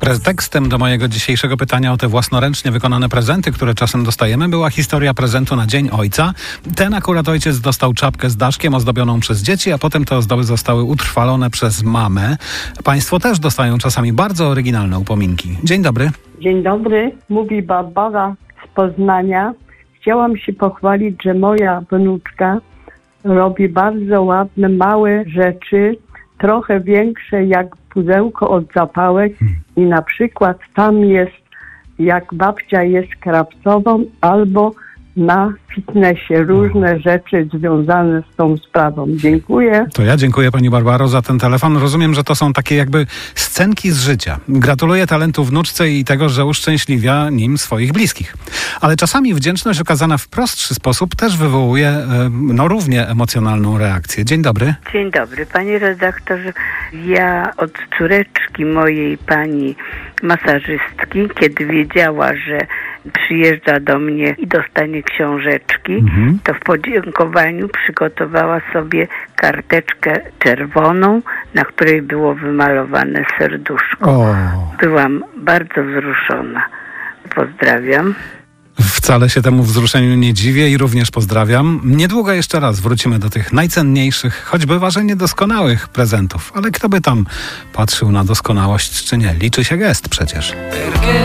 Pretekstem do mojego dzisiejszego pytania o te własnoręcznie wykonane prezenty, które czasem dostajemy, była historia prezentu na Dzień Ojca. Ten akurat ojciec dostał czapkę z daszkiem ozdobioną przez dzieci, a potem te ozdoby zostały utrwalone przez mamę. Państwo też dostają czasami bardzo oryginalne upominki. Dzień dobry. Dzień dobry, mówi Barbara z Poznania. Chciałam się pochwalić, że moja wnuczka robi bardzo ładne, małe rzeczy, trochę większe jak pudełko od zapałek i na przykład tam jest, jak babcia jest krawcową albo na fitnessie, różne rzeczy związane z tą sprawą. Dziękuję. To ja dziękuję pani Barbaro za ten telefon. Rozumiem, że to są takie jakby scenki z życia. Gratuluję talentu wnuczce i tego, że uszczęśliwia nim swoich bliskich. Ale czasami wdzięczność okazana w prostszy sposób też wywołuje równie emocjonalną reakcję. Dzień dobry. Dzień dobry, panie redaktorze. Ja od córeczki mojej pani masażystki, kiedy wiedziała, że przyjeżdża do mnie i dostanie książeczki, to w podziękowaniu przygotowała sobie karteczkę czerwoną, na której było wymalowane serduszko. Byłam bardzo wzruszona. Pozdrawiam. Wcale się temu wzruszeniu nie dziwię i również pozdrawiam. Niedługo jeszcze raz wrócimy do tych najcenniejszych, choćby bywa, że niedoskonałych prezentów. Ale kto by tam patrzył na doskonałość, czy nie? Liczy się gest przecież.